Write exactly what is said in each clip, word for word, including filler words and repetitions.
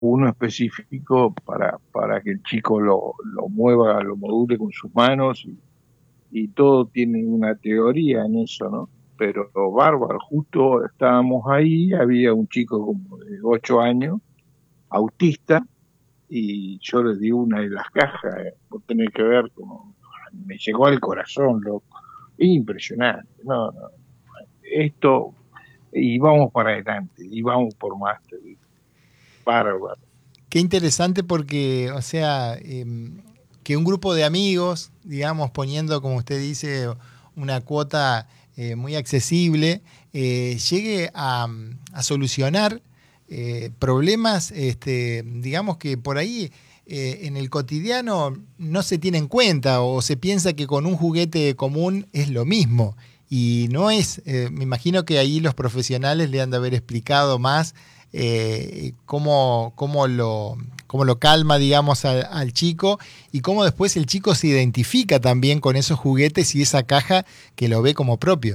uno específico para, para que el chico lo, lo mueva, lo module con sus manos y, y todo tiene una teoría en eso, ¿no? Pero bárbaro, justo estábamos ahí, había un chico como de ocho años, autista, y yo le di una de las cajas, eh, por tener que ver como me llegó al corazón, loco. Impresionante, no, no, esto, y vamos para adelante, y vamos por más, te digo. Bárbaro. Qué interesante porque, o sea, eh, que un grupo de amigos, digamos, poniendo, como usted dice, una cuota eh, muy accesible, eh, llegue a, a solucionar eh, problemas, este, digamos que por ahí eh, en el cotidiano no se tiene en cuenta o se piensa que con un juguete común es lo mismo. Y no es, eh, me imagino que ahí los profesionales le han de haber explicado más eh, cómo, cómo, lo, cómo lo calma, digamos, al, al chico y cómo después el chico se identifica también con esos juguetes y esa caja que lo ve como propio.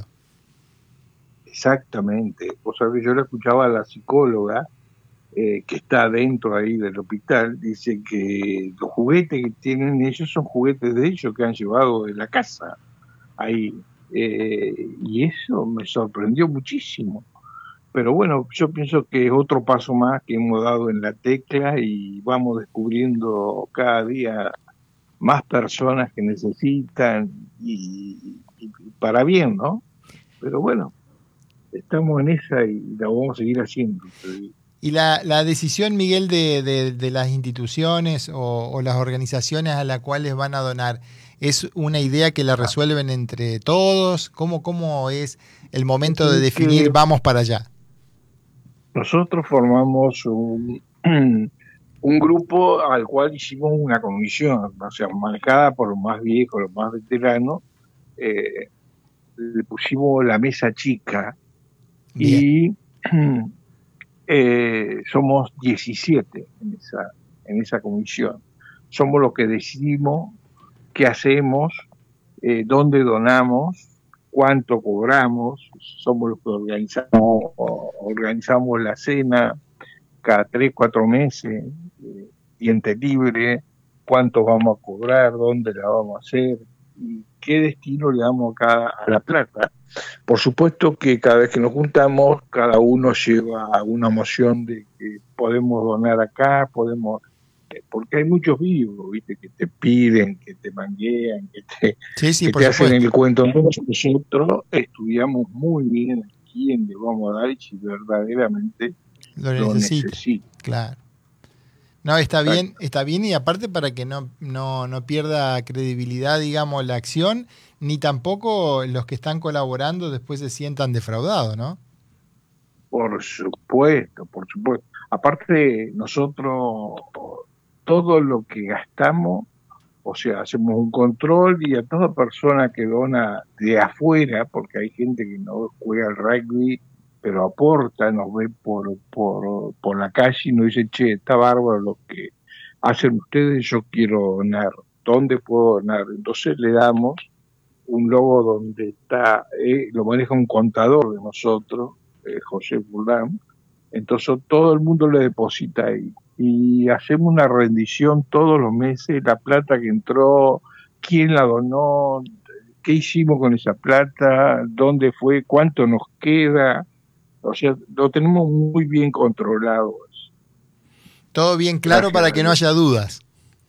Exactamente. Vos sabés, yo le escuchaba a la psicóloga eh, que está dentro ahí del hospital, dice que los juguetes que tienen ellos son juguetes de ellos que han llevado de la casa ahí. Eh, y eso me sorprendió muchísimo. Pero bueno, yo pienso que es otro paso más que hemos dado en la tecla y vamos descubriendo cada día más personas que necesitan y, y para bien, ¿no? Pero bueno, estamos en esa y la vamos a seguir haciendo. Y la, la decisión, Miguel, de, de, de las instituciones o, o las organizaciones a las cuales van a donar, ¿es una idea que la resuelven entre todos? ¿Cómo, cómo es el momento de Así definir que vamos para allá? nosotros formamos un, un grupo al cual hicimos una comisión, o sea, manejada por los más viejos, los más veteranos. Eh, le pusimos la mesa chica Bien, y eh, somos diecisiete en esa, en esa comisión. Somos los que decidimos qué hacemos, eh, dónde donamos, cuánto cobramos, somos los que organizamos, organizamos la cena cada tres, cuatro meses, eh, diente libre, cuánto vamos a cobrar, dónde la vamos a hacer y qué destino le damos a, cada, a la plata. Por supuesto que cada vez que nos juntamos, cada uno lleva una moción de que podemos donar acá, podemos, eh, porque hay muchos vivos, viste, que te piden, que te manguean, que te, sí, sí, que por te hacen supuesto. el cuento. Entonces nosotros estudiamos muy bien a quién le vamos a dar y si verdaderamente Lo lo necesita, necesita. claro. No, está bien, Exacto. está bien y aparte para que no, no, no pierda credibilidad, digamos, la acción, ni tampoco los que están colaborando después se sientan defraudados, ¿no? Por supuesto, por supuesto. Aparte, nosotros todo lo que gastamos, o sea, hacemos un control y a toda persona que dona de afuera, porque hay gente que no juega al rugby, pero aporta, nos ve por, por, por la calle y nos dice, che, está bárbaro lo que hacen ustedes, yo quiero donar. ¿Dónde puedo donar? Entonces le damos un logo donde está, eh, lo maneja un contador de nosotros, eh, José Fulán, entonces todo el mundo le deposita ahí. Y hacemos una rendición todos los meses, la plata que entró, quién la donó, qué hicimos con esa plata, dónde fue, cuánto nos queda. O sea, lo tenemos muy bien controlado. Todo bien claro Gracias para a que no Dios. haya dudas.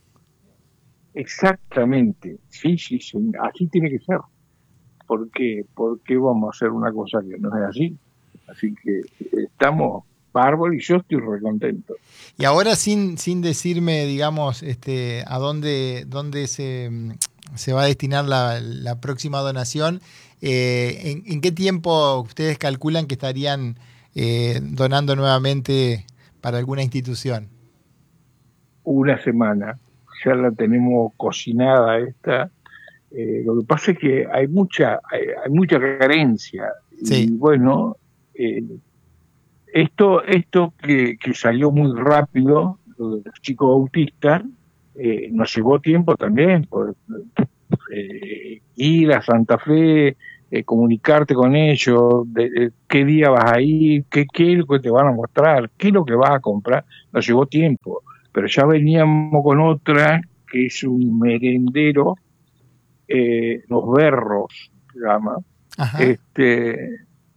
Exactamente. Sí, sí, sí. Así tiene que ser. ¿Por qué? ¿Por qué vamos a hacer una cosa que no es así? Así que estamos bárbaros y yo estoy recontento. Y ahora sin, sin decirme, digamos, este, a dónde, dónde se, mm, se va a destinar la, la próxima donación, eh, ¿en, en qué tiempo ustedes calculan que estarían eh, donando nuevamente para alguna institución? Una semana, ya la tenemos cocinada esta. Eh, lo que pasa es que hay mucha, hay, hay mucha carencia. Sí, Y bueno, eh, esto, esto que, que salió muy rápido, lo de los chicos autistas, eh, nos llevó tiempo también, por eh, ir a Santa Fe, eh, comunicarte con ellos, de, de qué día vas a ir, qué, qué es lo que te van a mostrar, qué es lo que vas a comprar. Nos llevó tiempo, pero ya veníamos con otra, que es un merendero, eh, Los Berros, se llama. Ajá. Este,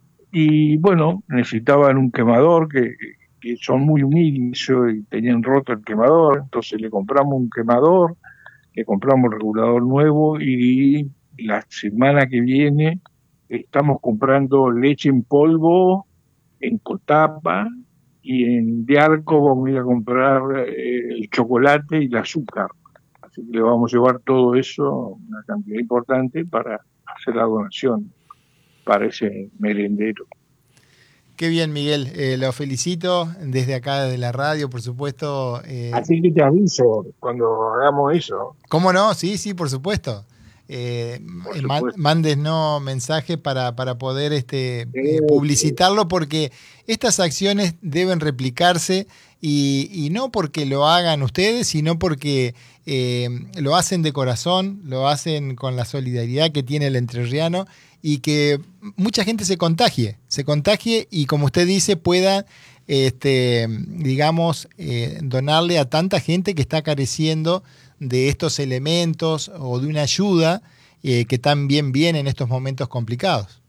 y bueno, necesitaban un quemador, que, que son muy humildes y tenían roto el quemador, entonces le compramos un quemador, le compramos el regulador nuevo, y la semana que viene estamos comprando leche en polvo, en Cotapa, y en Diarco vamos a ir a comprar eh, el chocolate y el azúcar. Así que le vamos a llevar todo eso, una cantidad importante, para hacer la donación para ese merendero. Qué bien, Miguel. Eh, lo felicito desde acá, de la radio, por supuesto. Eh, Así que te aviso cuando hagamos eso. ¿Cómo no? Sí, sí, por supuesto. Eh, Por eh, supuesto. mándenos mensajes para, para poder este, eh, publicitarlo, porque estas acciones deben replicarse, y, y no porque lo hagan ustedes, sino porque eh, lo hacen de corazón, lo hacen con la solidaridad que tiene el entrerriano, y que mucha gente se contagie, se contagie y, como usted dice, pueda, este, digamos, eh, donarle a tanta gente que está careciendo de estos elementos o de una ayuda eh, que tan bien viene en estos momentos complicados.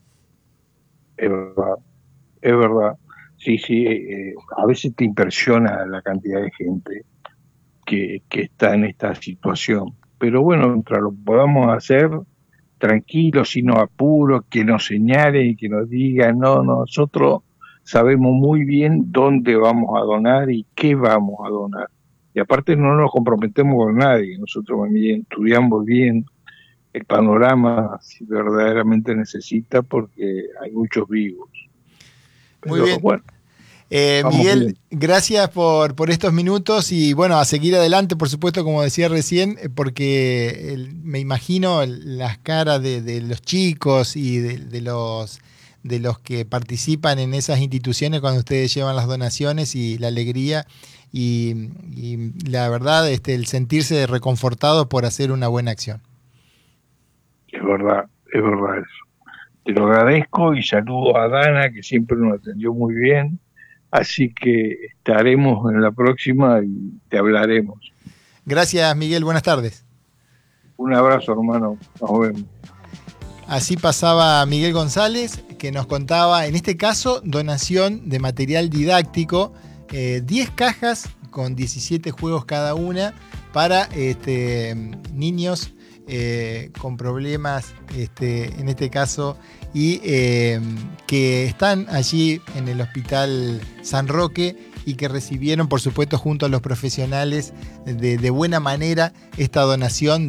Es verdad, es verdad. Sí, sí, eh, a veces te impresiona la cantidad de gente que, que está en esta situación. Pero bueno, mientras lo podamos hacer tranquilos, sin apuro, que nos señalen y que nos digan, no, nosotros sabemos muy bien dónde vamos a donar y qué vamos a donar. Y aparte no nos comprometemos con nadie, nosotros bien, estudiamos bien el panorama si verdaderamente necesita, porque hay muchos vivos. Muy Pero, bien. Bueno, eh, Miguel, bien. Gracias por, por estos minutos, y bueno, a seguir adelante, por supuesto, como decía recién, porque el, me imagino las caras de, de los chicos y de, de los... de los que participan en esas instituciones cuando ustedes llevan las donaciones, y la alegría y, y la verdad, este, el sentirse reconfortado por hacer una buena acción. Es verdad, es verdad eso. Te lo agradezco, y saludo a Dana, que siempre nos atendió muy bien. Así que estaremos en la próxima y te hablaremos. Gracias, Miguel. Buenas tardes. Un abrazo, hermano. Nos vemos. Así pasaba Miguel González, que nos contaba, en este caso, donación de material didáctico, eh, diez cajas con diecisiete juegos cada una para este, niños eh, con problemas, este, en este caso, y eh, que están allí en el Hospital San Roque, y que recibieron, por supuesto, junto a los profesionales, de, de buena manera esta donación